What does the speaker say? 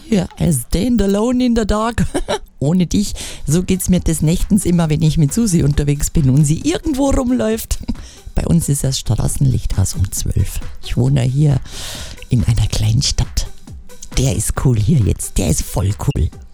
Ja, I stand alone in the dark. Ohne dich. So geht's mir des Nächtens immer, wenn ich mit Susi unterwegs bin und sie irgendwo rumläuft. Bei uns ist das Straßenlicht aus um 12. Ich wohne hier in einer kleinen Stadt. Der ist cool hier jetzt. Der ist voll cool.